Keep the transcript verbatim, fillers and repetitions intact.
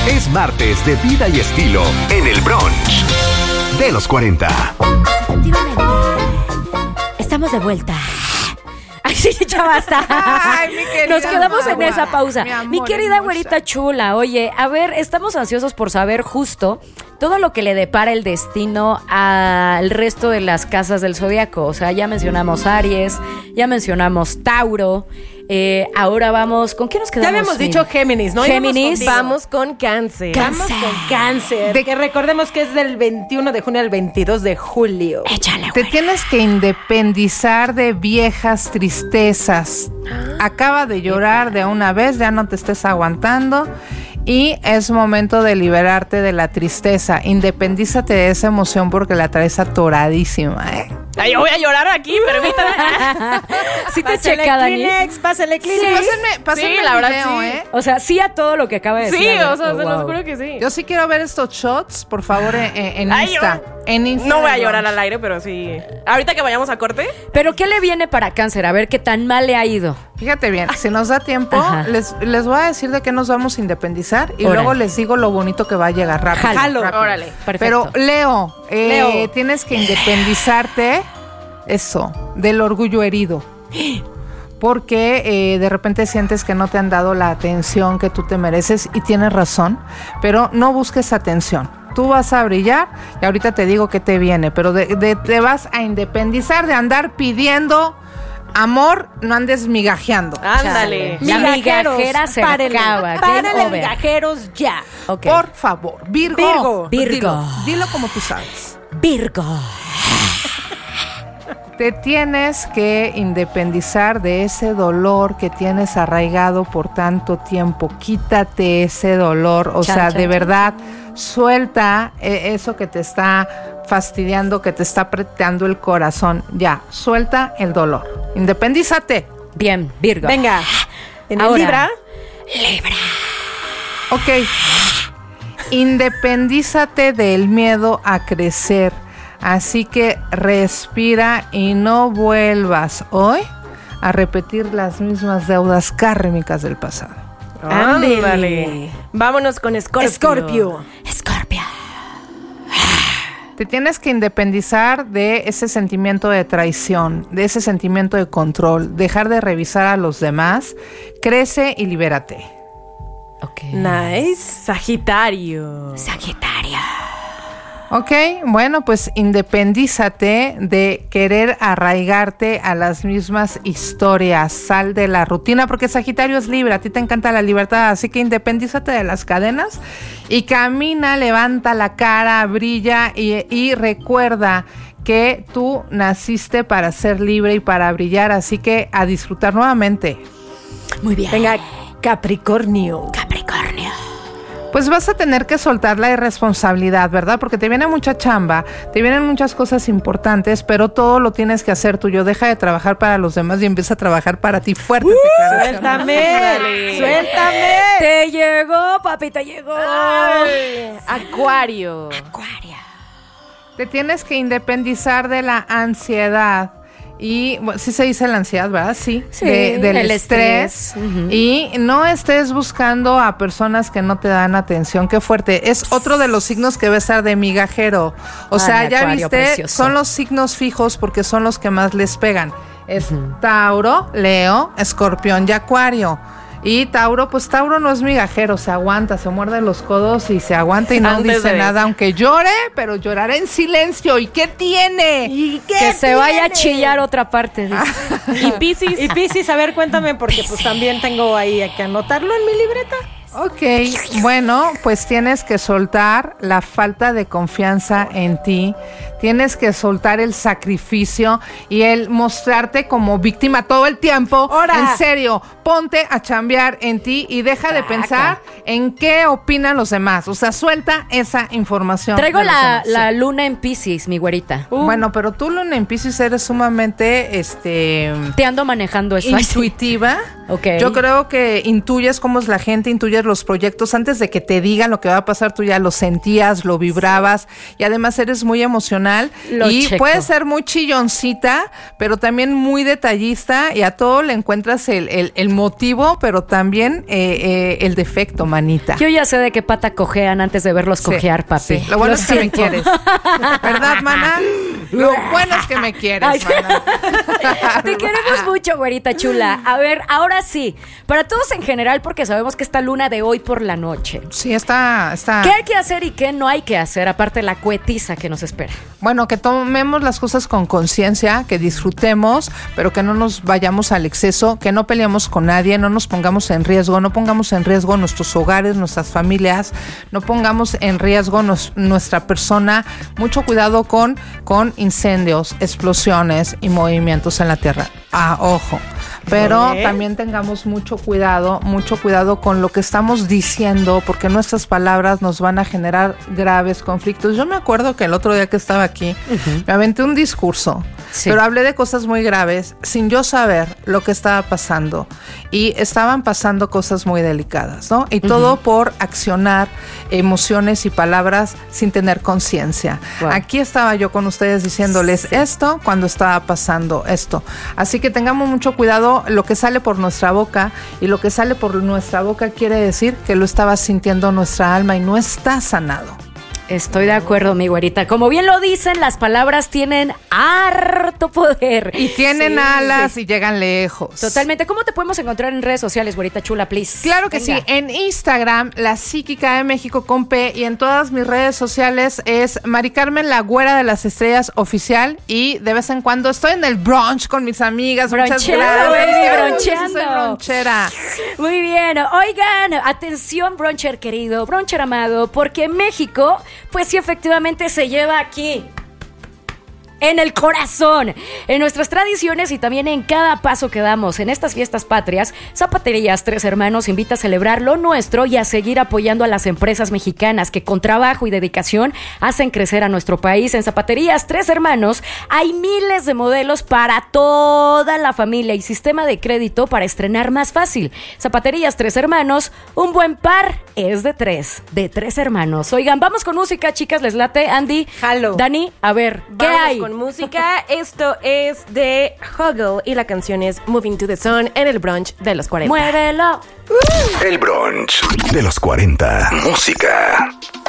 Es martes de vida y estilo en el brunch de los cuarenta. Efectivamente. Estamos de vuelta. Ay, sí, ya basta. Ay, mi querida Nos quedamos en Magua, esa pausa. mi amor Mi querida hermosa. güerita chula, oye, a ver, estamos ansiosos por saber justo todo lo que le depara el destino al resto de las casas del zodiaco. O sea, ya mencionamos Aries, ya mencionamos Tauro. Eh, ahora vamos, ¿con qué nos Ya quedamos? habíamos Mira? dicho Géminis, ¿no? Géminis. Íbamos Vamos con Cáncer. Cáncer. Vamos con Cáncer. De- que recordemos que es del veintiuno de junio al veintidós de julio. Échale, Te güey. tienes que independizar de viejas tristezas. Acaba de llorar de una vez, ya no te estés aguantando. Y es momento de liberarte de la tristeza. Independízate de esa emoción porque la traes atoradísima, ¿eh? Ay, yo voy a llorar aquí, permítame. Sí te Pásale checa, Dani. Kleenex, pásale Kleenex. Pásenme, pásenme Sí, el la verdad, video, sí. ¿eh? O sea, sí a todo lo que acaba de decir. Sí, Ale. o sea, Oh, se los wow. juro que sí. Yo sí quiero ver estos shots, por favor, en, en Ay, Insta. yo- En Insta No voy a del llorar brunch. al aire, pero sí. Ahorita que vayamos a corte. Pero ¿qué le viene para Cáncer? A ver qué tan mal le ha ido. Fíjate bien, si nos da tiempo, Ajá. les, les voy a decir de qué nos vamos a independizar y Órale. luego les digo lo bonito que va a llegar rápido. Jalo. rápido. Órale. Perfecto. Pero Leo, eh, Leo. tienes que independizarte, eso, del orgullo herido. Porque eh, de repente sientes que no te han dado la atención que tú te mereces y tienes razón, pero no busques atención. Tú vas a brillar y ahorita te digo qué te viene, pero de, de- te vas a independizar de andar pidiendo amor, no andes migajeando. Ándale. La migajera se párele, acaba. Game Párele, over. migajeros, ya. Ok. Por favor, Virgo. Virgo. Virgo. Dilo, dilo como tú sabes. Virgo. Te tienes que independizar de ese dolor que tienes arraigado por tanto tiempo. Quítate ese dolor, o Chan, sea, chan, de chan, verdad, suelta eh, eso que te está fastidiando, que te está apretando el corazón. Ya, suelta el dolor. Independízate. Bien, Virgo. Venga. En el Ahora. Libra. Ok. Independízate del miedo a crecer. Así que respira y no vuelvas hoy a repetir las mismas deudas kármicas del pasado. Ándale. Vámonos con Scorpio. Scorpio. Scorpio. Te tienes que independizar de ese sentimiento de traición, de ese sentimiento de control, dejar de revisar a los demás, crece y libérate. Ok. Nice. Sagitario. Sagitario. Ok, bueno, pues independízate de querer arraigarte a las mismas historias, sal de la rutina, porque Sagitario es libre, a ti te encanta la libertad, así que independízate de las cadenas y camina, levanta la cara, brilla y, y recuerda que tú naciste para ser libre y para brillar, así que a disfrutar nuevamente. Muy bien. Venga, Capricornio. Capricornio. Pues vas a tener que soltar la irresponsabilidad, ¿verdad? Porque te viene mucha chamba, te vienen muchas cosas importantes, pero todo lo tienes que hacer tuyo. Deja de trabajar para los demás y empieza a trabajar para ti. Fuerte declaración. Suéltame. Suéltame. Te llegó, papi, te llegó. Ay, Acuario. Acuario. Te tienes que independizar de la ansiedad. Y bueno, sí se dice la ansiedad, ¿verdad? Sí, Sí, de- del el estrés. estrés. Ujú. Y no estés buscando a personas que no te dan atención. Qué fuerte. Es otro de los signos que va a estar de migajero. O Ay, sea, ya Acuario, viste, precioso. son los signos fijos porque son los que más les pegan. Es Tauro, Leo, Escorpión y Acuario. Y Tauro, pues Tauro no es migajero, se aguanta, se muerde los codos y se aguanta y no Antes dice de- nada, aunque llore, pero llorará en silencio. ¿Y qué tiene? ¿Y qué Que se vaya a tiene? chillar otra parte. dice. Y Piscis. Y Piscis, a ver, cuéntame, porque pues también tengo ahí que anotarlo en mi libreta. Ok, bueno, pues tienes que soltar la falta de confianza en ti, tienes que soltar el sacrificio y el mostrarte como víctima todo el tiempo. ¡Hora! En serio, ponte a chambear en ti y deja de pensar en qué opinan los demás. O sea, suelta esa información. Traigo de los la, demás. la luna en Piscis, mi güerita. Uh. Bueno, pero tú, Luna, en Piscis eres sumamente, este... Te ando manejando eso. Ay, sí. intuitiva. Ok. Yo creo que intuyes cómo es la gente, intuyes los proyectos, antes de que te digan lo que va a pasar, tú ya lo sentías, lo vibrabas, y además eres muy emocional. Lo y checo. puedes ser muy chilloncita, pero también muy detallista, y a todo le encuentras el, el, el motivo, pero también eh, eh, el defecto, manita. Yo ya sé de qué pata cojean antes de verlos Sí, cojear, papi. sí. Lo bueno Lo es que me siento. quieres. ¿Verdad, mana? Lo bueno es que me quieres, Ay, mana. te queremos mucho, güerita chula. A ver, ahora sí, para todos en general, porque sabemos que esta luna de hoy por la noche. Sí, está, está. ¿Qué hay que hacer y qué no hay que hacer, aparte de la cuetiza que nos espera? Bueno, que tomemos las cosas con conciencia, que disfrutemos, pero que no nos vayamos al exceso, que no peleemos con nadie, no nos pongamos en riesgo, no pongamos en riesgo nuestros hogares, nuestras familias, no pongamos en riesgo nos, nuestra persona. Mucho cuidado con, con incendios, explosiones y movimientos en la tierra. Ah, ojo. Pero Bien. también tengamos mucho cuidado, mucho cuidado con lo que estamos diciendo, porque nuestras palabras nos van a generar graves conflictos. Yo me acuerdo que el otro día que estaba aquí, uh-huh. me aventé un discurso, sí. pero hablé de cosas muy graves sin yo saber lo que estaba pasando. Y estaban pasando cosas muy delicadas, ¿no? Y uh-huh. todo por accionar emociones y palabras sin tener conciencia. Wow. Aquí estaba yo con ustedes diciéndoles sí. esto cuando estaba pasando esto. Así que tengamos mucho cuidado. Lo que sale por nuestra boca, y lo que sale por nuestra boca quiere decir que lo estaba sintiendo nuestra alma y no está sanado. Estoy de acuerdo, mi güerita. Como bien lo dicen, las palabras tienen harto poder. Y tienen sí, alas sí. y llegan lejos. Totalmente. ¿Cómo te podemos encontrar en redes sociales, güerita chula, please? Claro que Venga. sí. En Instagram, La Psíquica de México con P, y en todas mis redes sociales es Mari Carmen, la güera de las estrellas oficial. Y de vez en cuando estoy en el brunch con mis amigas. Muchas gracias. Baby, broncheando. Soy bronchera. Muy bien. Oigan, atención, broncher querido, broncher amado, porque México, pues sí, efectivamente se lleva aquí, en el corazón, en nuestras tradiciones y también en cada paso que damos en estas fiestas patrias. Zapaterías Tres Hermanos invita a celebrar lo nuestro y a seguir apoyando a las empresas mexicanas que con trabajo y dedicación hacen crecer a nuestro país. En Zapaterías Tres Hermanos hay miles de modelos para toda la familia y sistema de crédito para estrenar más fácil. Zapaterías Tres Hermanos, un buen par es de tres, de tres hermanos. Oigan, vamos con música, chicas, ¿les late? Andy, Jalo. Dani, a ver, ¿qué Vamos hay? Con música, esto es de Huggle y la canción es Moving to the Sun en el brunch de los cuarenta. ¡Muévelo! El brunch de los cuarenta. Música.